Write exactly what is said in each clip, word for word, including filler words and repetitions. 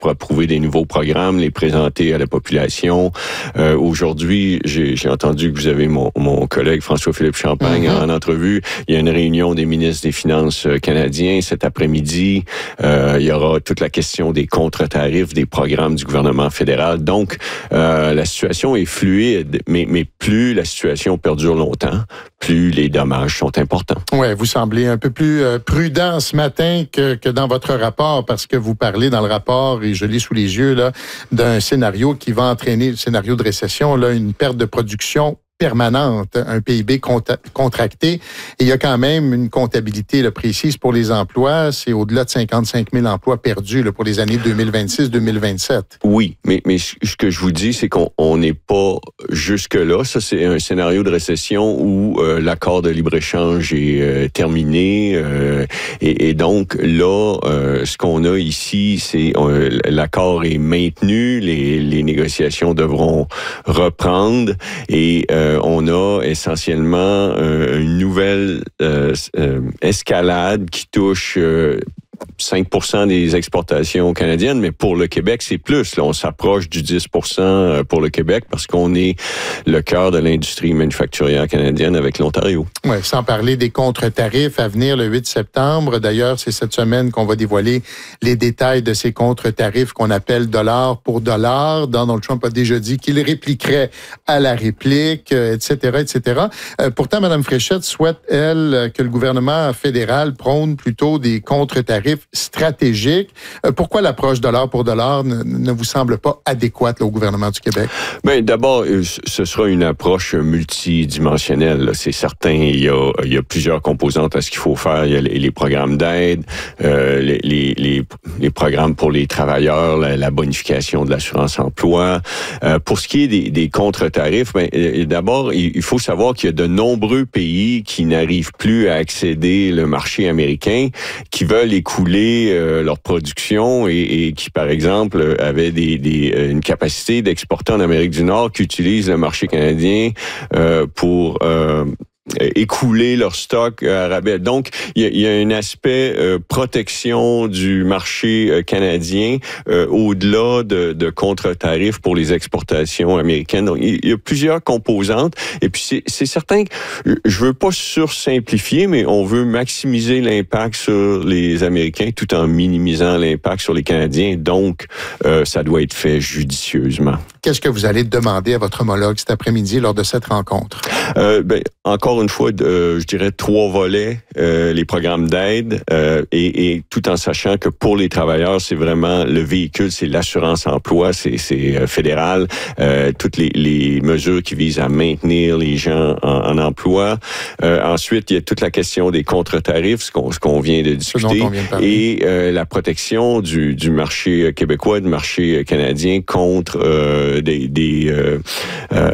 pour approuver des nouveaux programmes, les présenter à la population. Euh, aujourd'hui, j'ai, j'ai entendu que vous avez mon, mon collègue François-Philippe Champagne mm-hmm. en entrevue. Il y a une réunion des ministres des Finances canadiens cet après-midi. Euh, il y aura toute la question des contre-tarifs, des programmes du gouvernement fédéral. Donc, euh, la situation est fluide, mais, mais plus la situation perdure longtemps, plus les dommages sont importants. Oui, vous semblez un peu plus euh, prudent ce matin que, que dans votre rapport, parce que vous parlez dans le rapport, et je l'ai sous les yeux, là, d'un scénario qui va entraîner, le scénario de récession, là, une perte de production permanente, un P I B contracté. Et il y a quand même une comptabilité là, précise pour les emplois. C'est au-delà de cinquante-cinq mille emplois perdus là, pour les années deux mille vingt-six deux mille vingt-sept. Oui, mais, mais ce que je vous dis, c'est qu'on n'est pas jusque-là. Ça, c'est un scénario de récession où euh, l'accord de libre-échange est euh, terminé. Euh, et, et donc, là, euh, ce qu'on a ici, c'est euh, l'accord est maintenu. Les, les négociations devront reprendre. Et euh, on a essentiellement euh, une nouvelle euh, euh, escalade qui touche euh, cinq pour cent des exportations canadiennes, mais pour le Québec, c'est plus. Là, on s'approche du dix pour cent pour le Québec parce qu'on est le cœur de l'industrie manufacturière canadienne avec l'Ontario. Oui, sans parler des contre-tarifs à venir le huit septembre. D'ailleurs, c'est cette semaine qu'on va dévoiler les détails de ces contre-tarifs qu'on appelle dollar pour dollar. Donald Trump a déjà dit qu'il répliquerait à la réplique, et cetera, et cetera. Euh, pourtant, Mme Fréchette souhaite, elle, que le gouvernement fédéral prône plutôt des contre-tarifs stratégique. Euh, pourquoi l'approche dollar pour dollar ne, ne vous semble pas adéquate là, au gouvernement du Québec? Bien, d'abord, ce sera une approche multidimensionnelle. Là. C'est certain, il y, a, il y a plusieurs composantes à ce qu'il faut faire. Il y a les, les programmes d'aide, euh, les, les, les, les programmes pour les travailleurs, la, la bonification de l'assurance-emploi. Euh, pour ce qui est des, des contre-tarifs, bien, d'abord, il, il faut savoir qu'il y a de nombreux pays qui n'arrivent plus à accéder au marché américain, qui veulent écouler Euh, leur production et, et qui, par exemple, avaient des, des, une capacité d'exporter en Amérique du Nord, qui utilisent le marché canadien euh, pour euh, écouler leur stock à rabais. Donc, il y a, il y a un aspect euh, protection du marché euh, canadien euh, au-delà de, de contre-tarifs pour les exportations américaines. Donc, il y a plusieurs composantes. Et puis, c'est, c'est certain que je veux pas sursimplifier, mais on veut maximiser l'impact sur les Américains tout en minimisant l'impact sur les Canadiens. Donc, euh, ça doit être fait judicieusement. Qu'est-ce que vous allez demander à votre homologue cet après-midi lors de cette rencontre? Euh, ben, encore une fois, euh, je dirais trois volets, euh, les programmes d'aide euh, et, et tout en sachant que pour les travailleurs, c'est vraiment le véhicule, c'est l'assurance-emploi, c'est, c'est euh, fédéral, euh, toutes les, les mesures qui visent à maintenir les gens en, en emploi. Euh, ensuite, il y a toute la question des contre-tarifs, ce qu'on, ce qu'on vient de discuter, vient de et euh, la protection du, du marché québécois, du marché canadien contre euh, des... des euh, euh,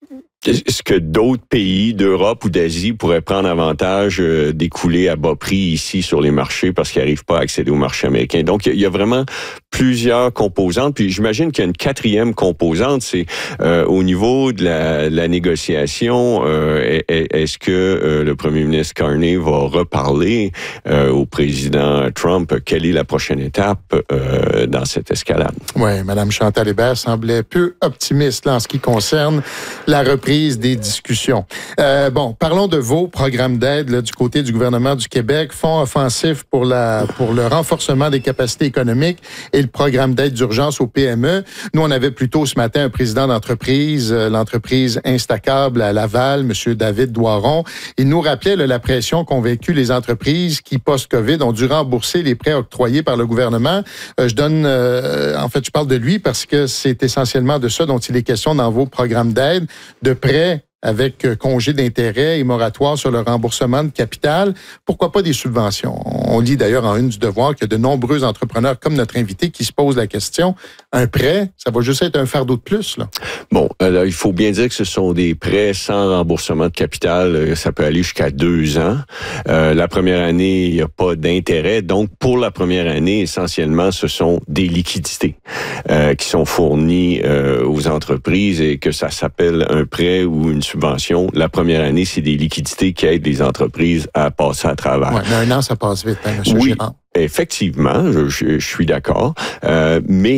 Est-ce que d'autres pays d'Europe ou d'Asie pourraient prendre avantage euh, d'écouler à bas prix ici sur les marchés parce qu'ils n'arrivent pas à accéder au marché américain? Donc, il y, y a vraiment plusieurs composantes. Puis, j'imagine qu'il y a une quatrième composante, c'est euh, au niveau de la, de la négociation, euh, est-ce que euh, le premier ministre Carney va reparler euh, au président Trump quelle est la prochaine étape euh, dans cette escalade? Oui, Mme Chantal Hébert semblait peu optimiste là, en ce qui concerne la reprise des discussions. Euh, bon, parlons de vos programmes d'aide là, du côté du gouvernement du Québec, fonds offensif pour la pour le renforcement des capacités économiques et le programme d'aide d'urgence aux P M E. Nous, on avait plutôt ce matin un président d'entreprise, euh, l'entreprise Instacable à Laval, M. David Doiron. Il nous rappelait là, la pression qu'ont vécu les entreprises qui, post-COVID, ont dû rembourser les prêts octroyés par le gouvernement. Euh, je donne, euh, en fait, je parle de lui parce que c'est essentiellement de ça dont il est question dans vos programmes d'aide, de prêts avec congé d'intérêt et moratoire sur le remboursement de capital. Pourquoi pas des subventions? On lit d'ailleurs en une du Devoir qu'il y a de nombreux entrepreneurs comme notre invité qui se posent la question, un prêt, ça va juste être un fardeau de plus, là. Bon, alors, il faut bien dire que ce sont des prêts sans remboursement de capital. Ça peut aller jusqu'à deux ans. Euh, la première année, il n'y a pas d'intérêt. Donc, pour la première année, essentiellement, ce sont des liquidités euh, qui sont fournies euh, aux entreprises et que ça s'appelle un prêt ou une subvention. La première année, c'est des liquidités qui aident les entreprises à passer à travers. Ouais, mais un an, ça passe vite, hein, M. Oui, Girard. effectivement, je, je, je suis d'accord. Euh, mais